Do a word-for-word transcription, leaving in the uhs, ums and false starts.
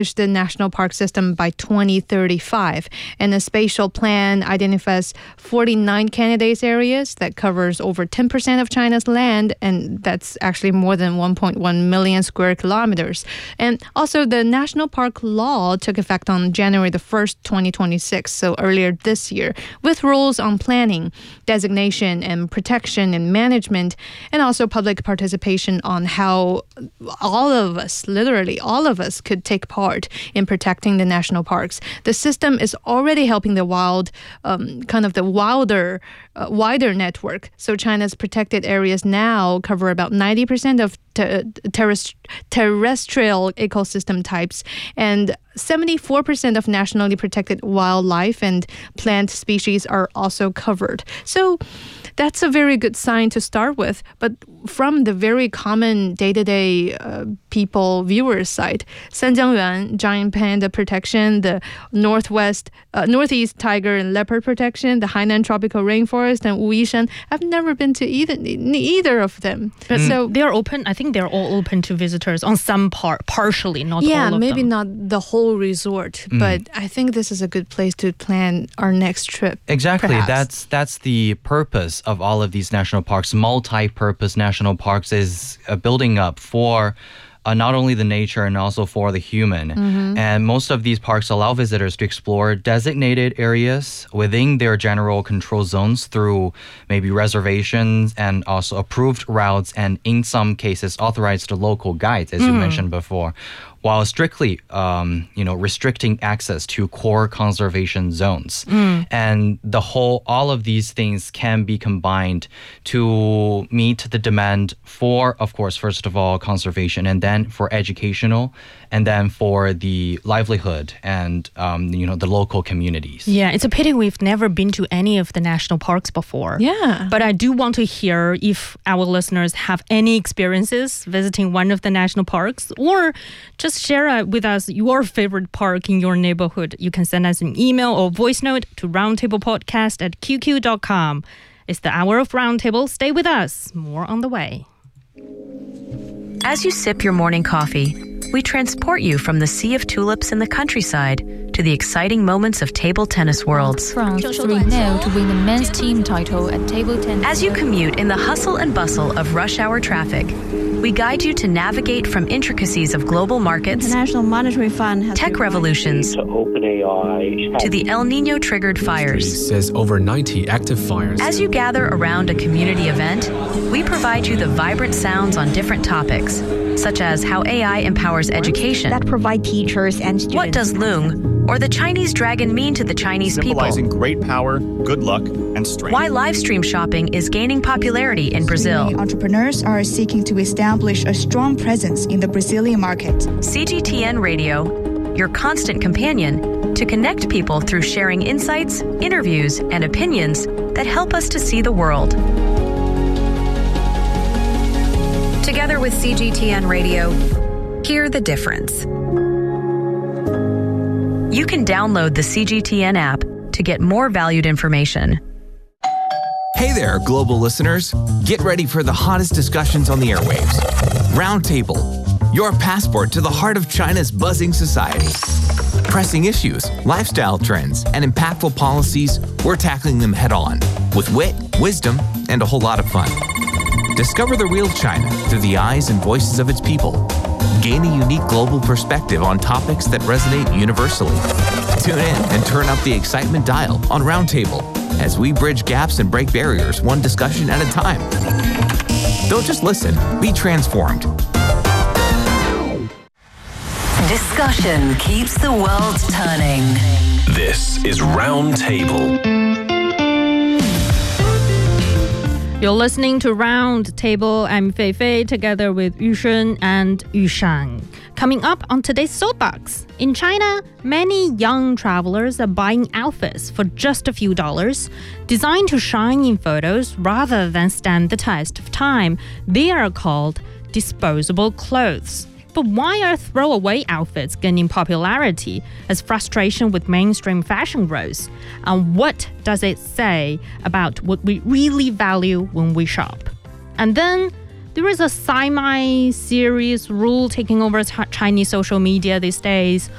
the national park system by twenty thirty-five. And the spatial plan identifies forty-nine candidates areas that covers over ten percent of China's land, and that's actually more than one point one million square kilometers. And also the national park law took effect on January the first, twenty twenty-six, so earlier this year, with rules on planning, designation, and protection and management, and also public participation on how all of us, literally all of us, could take part in protecting the national parks. The system is already helping the wild, um, kind of the wilder, uh, wider network. So China's protected areas now cover about ninety percent of ter- terrest- terrestrial ecosystem types, and seventy-four percent of nationally protected wildlife and plant species are also covered. So that's a very good sign to start with. But from the very common day-to-day uh, people, viewers' side, Sanjiangyuan giant panda protection, the Northwest, uh, Northeast tiger and leopard protection, the Hainan tropical rainforest, and Wuyishan, I've never been to either either of them. But mm. so they're open. I think they're all open to visitors on some part, partially, not yeah, all of maybe them. not the whole resort, mm. but I think this is a good place to plan our next trip. Exactly. Perhaps. That's that's the purpose of all of these national parks. Multi-purpose national parks is uh, building up for Uh, not only the nature and also for the human. Mm-hmm. And most of these parks allow visitors to explore designated areas within their general control zones through maybe reservations and also approved routes, and in some cases authorized local guides, as mm. you mentioned before, while strictly um, you know, restricting access to core conservation zones. Mm. And the whole, all of these things can be combined to meet the demand for, of course, first of all, conservation, and then for educational, and then for the livelihood and, um, you know, the local communities. Yeah, it's a pity we've never been to any of the national parks before. Yeah. But I do want to hear if our listeners have any experiences visiting one of the national parks, or just share uh, with us your favorite park in your neighborhood. You can send us an email or voice note to roundtablepodcast at q q dot com. It's the hour of Roundtable. Stay with us. More on the way. As you sip your morning coffee, we transport you from the sea of tulips in the countryside to the exciting moments of table tennis worlds. France three nil to win the men's team title at table tennis. As you commute in the hustle and bustle of rush hour traffic, we guide you to navigate from intricacies of global markets, International Monetary Fund has tech revolutions, to OpenAI, to the El Nino triggered fires. Says over ninety active fires. As you gather around a community event, we provide you the vibrant sounds on different topics, such as how A I empowers education, that provide teachers and students. What does Loong or the Chinese dragon mean to the Chinese Symbolizing people? great power, good luck, and strength. Why live stream shopping is gaining popularity in Brazil. Entrepreneurs are seeking to establish a strong presence in the Brazilian market. C G T N Radio, your constant companion to connect people through sharing insights, interviews, and opinions that help us to see the world. Together with C G T N Radio, hear the difference. You can download the C G T N app to get more valued information. Hey there, global listeners. Get ready for the hottest discussions on the airwaves. Roundtable, your passport to the heart of China's buzzing society. Pressing issues, lifestyle trends, and impactful policies, we're tackling them head on with wit, wisdom, and a whole lot of fun. Discover the real China through the eyes and voices of its people. Gain a unique global perspective on topics that resonate universally. Tune in and turn up the excitement dial on Roundtable as we bridge gaps and break barriers one discussion at a time. Don't just listen, be transformed. Discussion keeps the world turning. This is Roundtable. You're listening to Round Table. I'm Fei Fei, together with Yushun and Yushang. Coming up on today's Soapbox. In China, many young travelers are buying outfits for just a few dollars. Designed to shine in photos rather than stand the test of time, they are called disposable clothes. But why are throwaway outfits gaining popularity as frustration with mainstream fashion grows? And what does it say about what we really value when we shop? And then there is a semi-serious rule taking over Chinese social media these days.